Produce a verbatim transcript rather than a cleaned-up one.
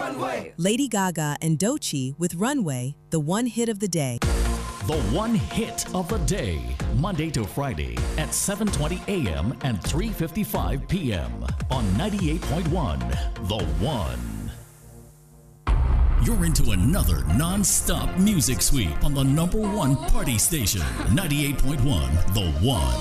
Runway. Lady Gaga and Doechii with Runway, the one hit of the day. The one hit of the day, Monday to Friday at seven twenty a m and three fifty-five p m on ninety-eight point one, The One. You're into another non-stop music sweep on the number one party station, ninety-eight point one, The One.